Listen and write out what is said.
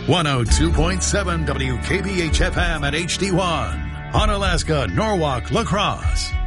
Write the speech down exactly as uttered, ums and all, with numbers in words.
one oh two point seven W K B H F M at H D one. On Alaska, Norwalk, La Crosse.